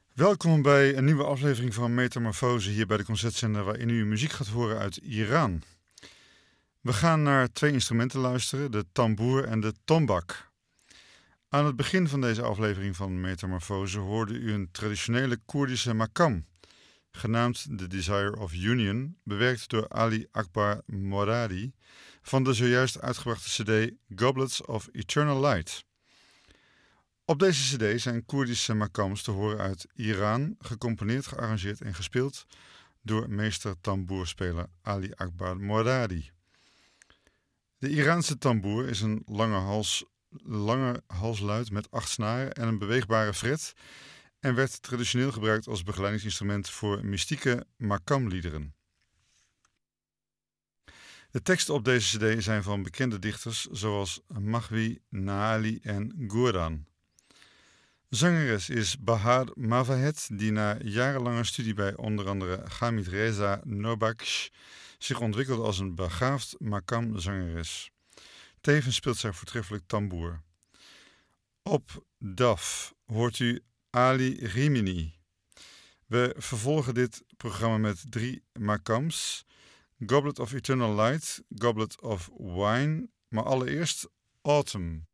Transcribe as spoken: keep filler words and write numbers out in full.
Welkom bij een nieuwe aflevering van Metamorfose hier bij de Concertzender, waarin u muziek gaat horen uit Iran. We gaan naar twee instrumenten luisteren, de tamboer en de tombak. Aan het begin van deze aflevering van Metamorfose hoorde u een traditionele Koerdische makam, genaamd The Desire of Union, bewerkt door Ali Akbar Moradi van de zojuist uitgebrachte cd Goblets of Eternal Light. Op deze cd zijn Koerdische makams te horen uit Iran, gecomponeerd, gearrangeerd en gespeeld door meester tamboerspeler Ali Akbar Moradi. De Iraanse tamboer is een lange, hals, lange halsluit met acht snaren en een beweegbare fret en werd traditioneel gebruikt als begeleidingsinstrument voor mystieke makamliederen. De teksten op deze cd zijn van bekende dichters zoals Mahwi, Naali en Gourdan. Zangeres is Bahar Mavahed, die na jarenlange studie bij onder andere Hamid Reza Nobaksh zich ontwikkelde als een begaafd makam-zangeres. Tevens speelt zij voortreffelijk tamboer. Op daf hoort u Ali Rimini. We vervolgen dit programma met drie makams: Goblet of Eternal Light, Goblet of Wine, maar allereerst Autumn.